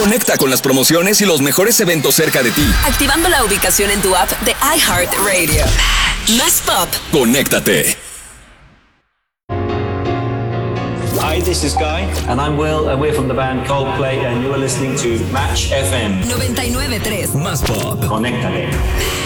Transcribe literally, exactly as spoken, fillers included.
Conecta con las promociones y los mejores eventos cerca de ti. Activando la ubicación en tu app de iHeartRadio. Más Pop. Conéctate. Hi, this is Guy. And I'm Will, and we're from the band Coldplay, and you're listening to Match F M. noventa y nueve punto tres. Más Pop. Conéctate.